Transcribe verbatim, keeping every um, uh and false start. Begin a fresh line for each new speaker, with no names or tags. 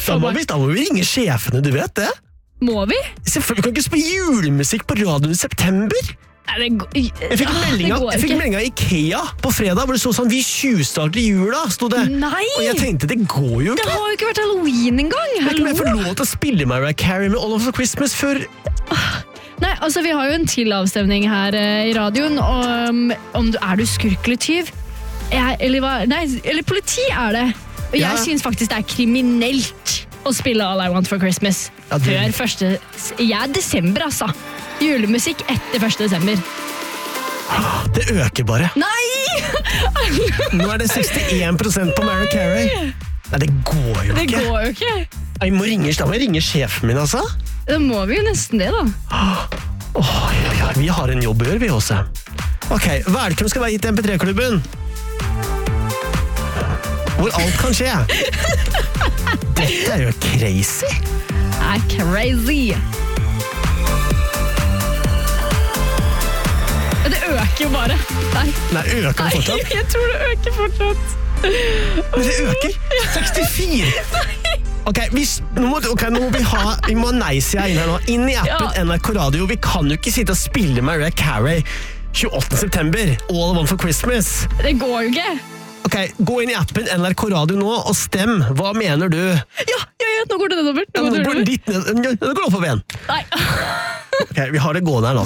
Da må, vi, da må vi ringe sjefene, du vet det.
Må vi?
Selvfølgelig kan vi ikke spille julemusikk på radioen i september.
Nei, det går,
Jeg fikk melding av, jeg fikk melding av IKEA på fredag, hvor det stod sånn, vi tjuvstarter jula, stod det.
Nei!
Og jeg tenkte, det går jo ikke.
Det har jo ikke vært Halloween engang.
Jeg vet ikke om jeg får lov til å spille Mariah Carey med All of the Christmas før...
Nei, altså vi har jo en til avstemning her eh, i radioen om, om du, er du skurk eller tyv? Jeg, eller, hva, nei, eller politi er det. Og jeg
Ja.
synes faktisk det er kriminelt å spille All I Want for Christmas
Ja, det-
før første... Ja, desember altså. Julemusikk etter første desember.
Det øker bare.
Nei!
Nå er det sekstien prosent på Mariah Carey. Nei, det går jo
Det
ikke.
går jo ikke.
Jeg må ringe, da må jeg ringe sjefen min, altså.
Da må vi jo nesten det da.
Åh, ja, ja, vi har en jobb å gjøre, vi også. Ok, velkommen skal være gitt i M P tre klubben. Hvor alt kan skje. Dette er jo crazy.
Det er crazy. Det øker jo bare. Nei.
Nei, øker det fortsatt?
Nei, jeg tror det øker fortsatt.
Men det øker. sekstifire. Ok, vi, nå, må, ok, nå må vi ha Vi må ha nei-sida inn her nå. Inn i appen
Ja.
N R K Radio. Vi kan jo ikke sitte og spille Mariah Carey tjueåttende september. All I Want for Christmas.
Det går jo ikke.
Ok, gå inn i appen N R K Radio nå og stem. Hva mener du?
Ja, ja, ja, nå går det nedover.
Ja,
Nå
nå
går det
går den
nedover.
litt ned. Ja, det går opp på ben.
Nei.
Ok, vi har det gående her nå.